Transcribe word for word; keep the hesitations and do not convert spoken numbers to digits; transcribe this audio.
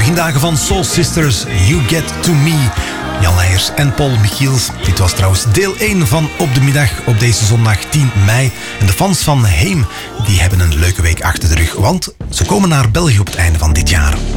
begindagen van Soul Sisters, You Get To Me. Jan Leijers en Paul Michiels. Dit was trouwens deel één van Op de Middag op deze zondag tien mei. En de fans van Heem die hebben een leuke week achter de rug, want ze komen naar België op het einde van dit jaar.